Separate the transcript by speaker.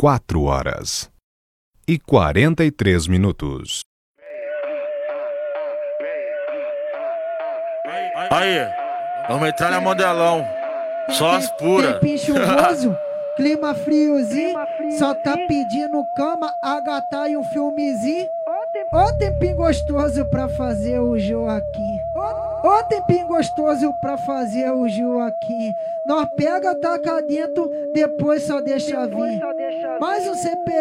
Speaker 1: 4h43.
Speaker 2: Aí, vamos entrar na modelão, só as puras.
Speaker 3: Tempinho chuvoso, clima friozinho, só tá pedindo cama, agatar e um filmezinho. Ô tempinho gostoso pra fazer o Joaquim. Ô tempinho gostoso pra fazer o Joaquim. Nós pega, taca dentro, depois só deixa vir. Mais um CP